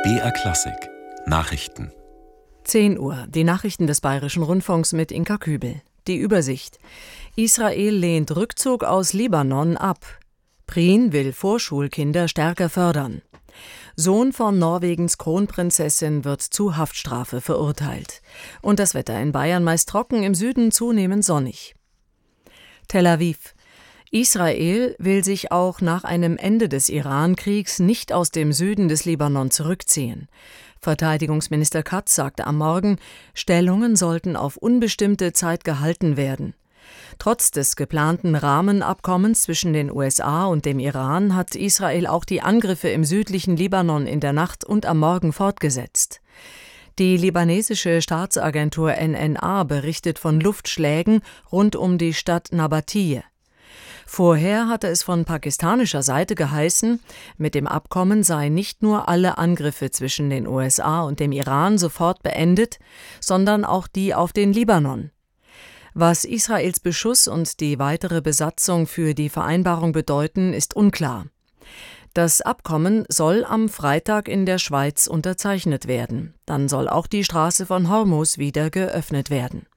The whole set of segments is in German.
BR Klassik Nachrichten. 10 Uhr, die Nachrichten des Bayerischen Rundfunks mit Inka Kübel. Die Übersicht. Israel lehnt Rückzug aus Libanon ab. Prien will Vorschulkinder stärker fördern. Sohn von Norwegens Kronprinzessin wird zu Haftstrafe verurteilt. Und das Wetter in Bayern meist trocken, im Süden zunehmend sonnig. Tel Aviv. Israel will sich auch nach einem Ende des Iran-Kriegs nicht aus dem Süden des Libanon zurückziehen. Verteidigungsminister Katz sagte am Morgen, Stellungen sollten auf unbestimmte Zeit gehalten werden. Trotz des geplanten Rahmenabkommens zwischen den USA und dem Iran hat Israel auch die Angriffe im südlichen Libanon in der Nacht und am Morgen fortgesetzt. Die libanesische Staatsagentur NNA berichtet von Luftschlägen rund um die Stadt Nabatiyeh. Vorher hatte es von pakistanischer Seite geheißen, mit dem Abkommen seien nicht nur alle Angriffe zwischen den USA und dem Iran sofort beendet, sondern auch die auf den Libanon. Was Israels Beschuss und die weitere Besatzung für die Vereinbarung bedeuten, ist unklar. Das Abkommen soll am Freitag in der Schweiz unterzeichnet werden. Dann soll auch die Straße von Hormuz wieder geöffnet werden.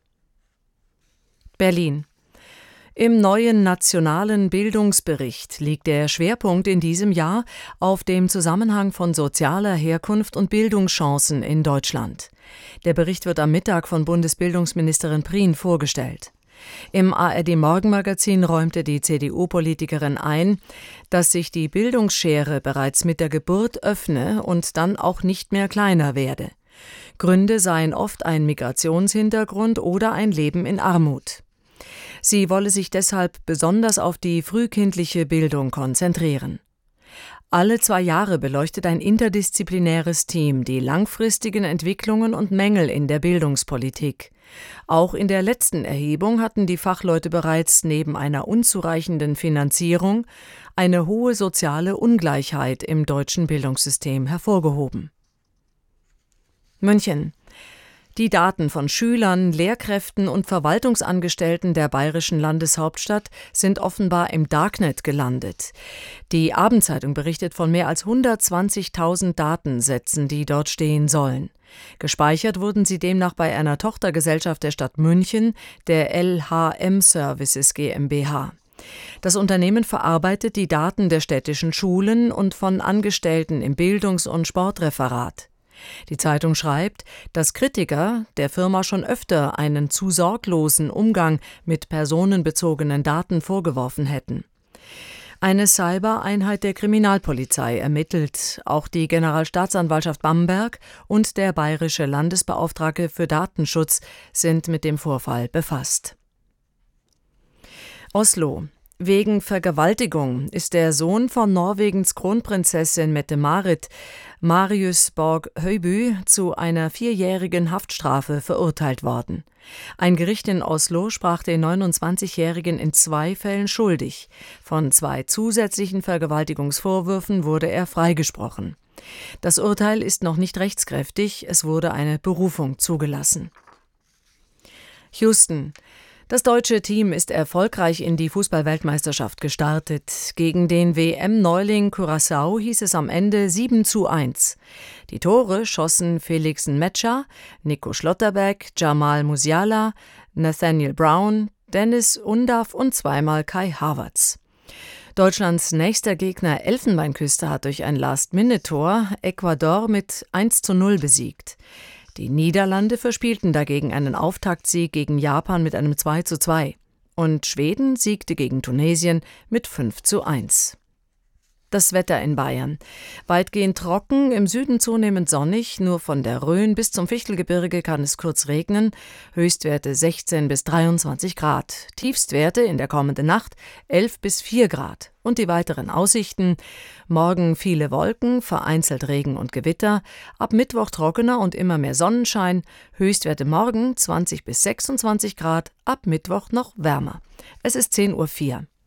Berlin. Im neuen nationalen Bildungsbericht liegt der Schwerpunkt in diesem Jahr auf dem Zusammenhang von sozialer Herkunft und Bildungschancen in Deutschland. Der Bericht wird am Mittag von Bundesbildungsministerin Prien vorgestellt. Im ARD-Morgenmagazin räumte die CDU-Politikerin ein, dass sich die Bildungsschere bereits mit der Geburt öffne und dann auch nicht mehr kleiner werde. Gründe seien oft ein Migrationshintergrund oder ein Leben in Armut. Sie wolle sich deshalb besonders auf die frühkindliche Bildung konzentrieren. Alle 2 Jahre beleuchtet ein interdisziplinäres Team die langfristigen Entwicklungen und Mängel in der Bildungspolitik. Auch in der letzten Erhebung hatten die Fachleute bereits neben einer unzureichenden Finanzierung eine hohe soziale Ungleichheit im deutschen Bildungssystem hervorgehoben. München. Die Daten von Schülern, Lehrkräften und Verwaltungsangestellten der bayerischen Landeshauptstadt sind offenbar im Darknet gelandet. Die Abendzeitung berichtet von mehr als 120.000 Datensätzen, die dort stehen sollen. Gespeichert wurden sie demnach bei einer Tochtergesellschaft der Stadt München, der LHM Services GmbH. Das Unternehmen verarbeitet die Daten der städtischen Schulen und von Angestellten im Bildungs- und Sportreferat. Die Zeitung schreibt, dass Kritiker der Firma schon öfter einen zu sorglosen Umgang mit personenbezogenen Daten vorgeworfen hätten. Eine Cyber-Einheit der Kriminalpolizei ermittelt. Auch die Generalstaatsanwaltschaft Bamberg und der bayerische Landesbeauftragte für Datenschutz sind mit dem Vorfall befasst. Oslo. Wegen Vergewaltigung ist der Sohn von Norwegens Kronprinzessin Mette-Marit, Marius Borg Høiby, zu einer 4-jährigen Haftstrafe verurteilt worden. Ein Gericht in Oslo sprach den 29-Jährigen in 2 Fällen schuldig. Von 2 zusätzlichen Vergewaltigungsvorwürfen wurde er freigesprochen. Das Urteil ist noch nicht rechtskräftig, es wurde eine Berufung zugelassen. Houston. Das deutsche Team ist erfolgreich in die Fußball-Weltmeisterschaft gestartet. Gegen den WM-Neuling Curaçao hieß es am Ende 7:1. Die Tore schossen Felix Nmecha, Nico Schlotterbeck, Jamal Musiala, Nathaniel Brown, Dennis Undav und zweimal Kai Havertz. Deutschlands nächster Gegner Elfenbeinküste hat durch ein Last-Minute-Tor Ecuador mit 1:0 besiegt. Die Niederlande verspielten dagegen einen Auftaktsieg gegen Japan mit einem 2:2. Und Schweden siegte gegen Tunesien mit 5:1. Das Wetter in Bayern. Weitgehend trocken, im Süden zunehmend sonnig, nur von der Rhön bis zum Fichtelgebirge kann es kurz regnen, Höchstwerte 16 bis 23 Grad, Tiefstwerte in der kommenden Nacht 11 bis 4 Grad. Und die weiteren Aussichten: Morgen viele Wolken, vereinzelt Regen und Gewitter, ab Mittwoch trockener und immer mehr Sonnenschein, Höchstwerte morgen 20 bis 26 Grad, ab Mittwoch noch wärmer. Es ist 10:04 Uhr.